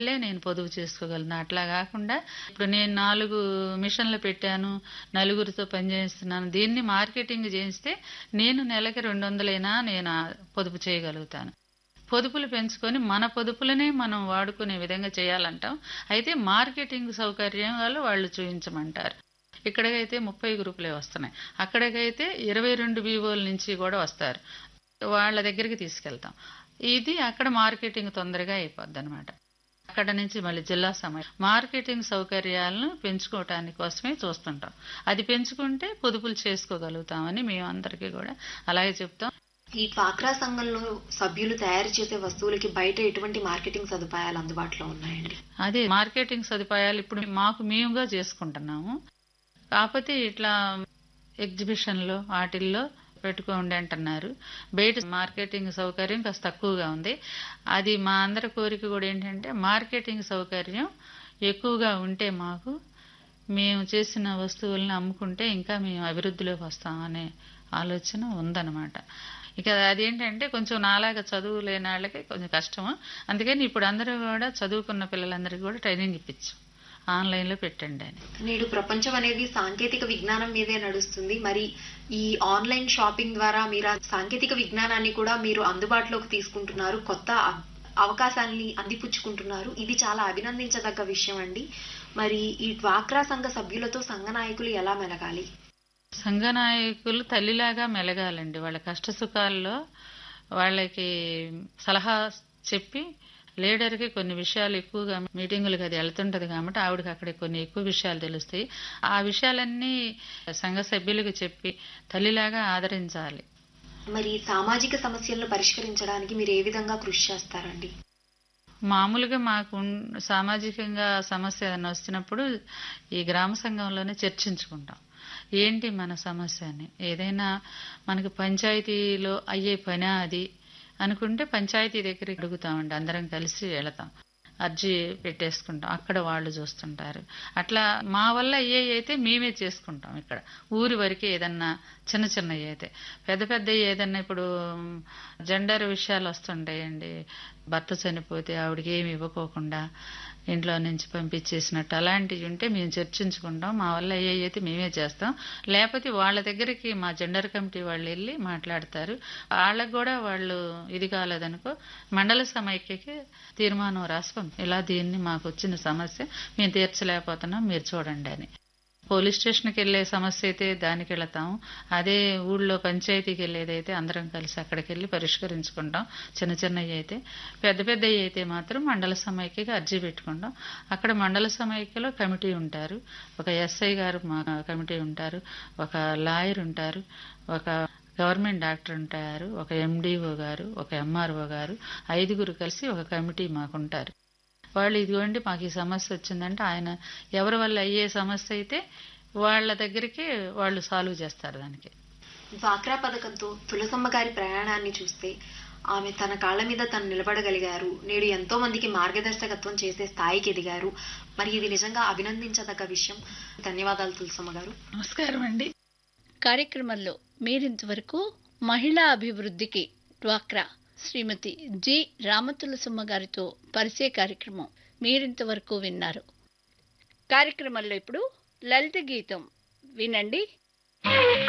నేను పొదుపు చేసుకోగలను. అట్లా గాకుండా ఇప్పుడు నేను 4 మిషన్‌లు పెట్టాను, నలుగురితో పని చేయిస్తున్నాను. దీన్ని మార్కెటింగ్ చేయిస్తే నేను నెలకి 200 నేను పొదుపు చేయగలుగుతాను. పొదుపులు పెంచుకొని మన పొదుపులనే మనం వాడుకునే విధంగా చేయాలంటాం. అయితే మార్కెటింగ్ సౌకర్యాలు వాళ్ళు చూయించమంటారు. ఇక్కడికైతే 30 గ్రూపులే వస్తున్నాయి. అక్కడికైతే 22 వీవోల నుంచి కూడా వస్తారు. వాళ్ళ దగ్గరికి తీసుకెళ్తాం. ఇది అక్కడ మార్కెటింగ్ తొందరగా అయిపోద్దనమాట. అక్కడ నుంచి మళ్ళీ జిల్లా మార్కెటింగ్ సౌకర్యాలను పెంచుకోవటానికి కోసమే చూస్తుంటాం. అది పెంచుకుంటే పొదుపులు చేసుకోగలుగుతామని మేమందరికీ కూడా అలాగే చెప్తాం. ఈ డ్వాక్రా సంఘంలో సభ్యులు తయారు చేసే వస్తువులకి బయట ఎటువంటి మార్కెటింగ్ సదుపాయాలు అందుబాటులో ఉన్నాయండి? అదే మార్కెటింగ్ సదుపాయాలు ఇప్పుడు మేముగా చేసుకుంటున్నాము. కాకపోతే ఇట్లా ఎగ్జిబిషన్లో వాటిల్లో పెట్టుకోండి అంటున్నారు. బయట మార్కెటింగ్ సౌకర్యం కాస్త తక్కువగా ఉంది. అది మా అందరి కోరిక కూడా ఏంటంటే మార్కెటింగ్ సౌకర్యం ఎక్కువగా ఉంటే మేము చేసిన వస్తువులను అమ్ముకుంటే ఇంకా మేము అభివృద్ధిలోకి వస్తామనే ఆలోచన ఉందన్నమాట. ఇక అదేంటంటే కొంచెం నాలాగా చదువు లేని వాళ్ళకి కొంచెం కష్టము. అందుకని ఇప్పుడు అందరూ కూడా చదువుకున్న పిల్లలందరికీ కూడా ట్రైనింగ్ ఇప్పించాం. ఆన్లైన్లో పెట్టండి అని. నేడు ప్రపంచం అనేది సాంకేతిక విజ్ఞానం మీదే నడుస్తుంది. మరి ఈ ఆన్లైన్ షాపింగ్ ద్వారా మీరు ఆ సాంకేతిక విజ్ఞానాన్ని కూడా మీరు అందుబాటులోకి తీసుకుంటున్నారు, కొత్త అవకాశాలని అందిపుచ్చుకుంటున్నారు. ఇది చాలా అభినందించదగ్గ విషయం అండి. మరి ఈ డ్వాక్రా సంఘ సభ్యులతో సంఘ నాయకులు ఎలా మెలగాలి? సంఘ నాయకులు తల్లిలాగా మెలగాలండి. వాళ్ళ కష్ట సుఖాల్లో వాళ్ళకి సలహా చెప్పి, లీడర్కి కొన్ని విషయాలు ఎక్కువగా మీటింగులకు అది వెళ్తుంటది కాబట్టి ఆవిడకి అక్కడ కొన్ని ఎక్కువ విషయాలు తెలుస్తాయి. ఆ విషయాలన్నీ సంఘ సభ్యులకు చెప్పి తల్లిలాగా ఆదరించాలి. మరి సామాజిక సమస్యలను పరిష్కరించడానికి మీరు ఏ విధంగా కృషి చేస్తారండి? మామూలుగా మాకు సామాజికంగా సమస్య ఏదైనా వచ్చినప్పుడు ఈ గ్రామ సంఘంలోనే చర్చించుకుంటాం. ఏంటి మన సమస్య అని. ఏదైనా మనకి పంచాయతీలో అయ్యే పని అది అనుకుంటే పంచాయతీ దగ్గరికి అడుగుతామండి. అందరం కలిసి వెళతాం, అర్జీ పెట్టేసుకుంటాం. అక్కడ వాళ్ళు చూస్తుంటారు. అట్లా మా వల్ల అయితే మేమే చేసుకుంటాం. ఇక్కడ ఊరి వరకు ఏదన్నా చిన్న చిన్నవి అయితే, పెద్ద పెద్ద ఏదన్నా ఇప్పుడు జెండర్ విషయాలు వస్తుంటాయండి. భర్త చనిపోతే ఆవిడకి ఏమి ఇవ్వకోకుండా ఇంట్లో నుంచి పంపించేసినట్టు అలాంటివి ఉంటే మేము చర్చించుకుంటాం. మా వల్ల అయితే మేమే చేస్తాం. లేకపోతే వాళ్ళ దగ్గరికి మా జెండర్ కమిటీ వాళ్ళు వెళ్ళి మాట్లాడతారు. వాళ్ళకు కూడా వాళ్ళు ఇది కాలేదనుకో మండల సమైక్యకి తీర్మానం రాసి ఇలా దీన్ని మాకు వచ్చిన సమస్య మేము తీర్చలేకపోతున్నాం, మీరు చూడండి అని. పోలీస్ స్టేషన్కి వెళ్ళే సమస్య అయితే దానికి వెళతాం. అదే ఊళ్ళో పంచాయతీకి వెళ్ళేదైతే అందరం కలిసి అక్కడికి వెళ్ళి పరిష్కరించుకుంటాం. చిన్న చిన్నవి అయితే. పెద్ద పెద్దవి అయితే మాత్రం మండల సమైక్యకి అర్జీ పెట్టుకుంటాం. అక్కడ మండల సమైక్యలో కమిటీ ఉంటారు. ఒక ఎస్ఐ గారు మా కమిటీ ఉంటారు, ఒక లాయర్ ఉంటారు, ఒక గవర్నమెంట్ డాక్టర్ ఉంటారు, ఒక ఎండిఓ గారు, ఒక ఎంఆర్ఓ గారు, 5 కలిసి ఒక కమిటీ మాకుంటారు. వాళ్ళు ఇదిగోండి మాకు ఈ సమస్య వచ్చిందంటే ఆయన ఎవరి వల్ల అయ్యే సమస్య అయితే వాళ్ళ దగ్గరికి వాళ్ళు సాల్వ్ చేస్తారు. దానికి డ్వాక్రా పథకంతో తులసమ్మ గారి ప్రయాణాన్ని చూస్తే ఆమె తన కాళ్ల మీద తను నిలబడగలిగారు. నేడు ఎంతో మందికి మార్గదర్శకత్వం చేసే స్థాయికి ఎదిగారు. మరి ఇది నిజంగా అభినందించదగ్గ విషయం. ధన్యవాదాలు తులసమ్మ గారు. నమస్కారం అండి. కార్యక్రమంలో మీరింతవరకు మహిళా అభివృద్ధికి డ్వాక్రా శ్రీమతి జి రామతులసమ్మ గారితో పరిచయ కార్యక్రమం మీరింతవరకు విన్నారు. కార్యక్రమంలో ఇప్పుడు లలిత గీతం వినండి.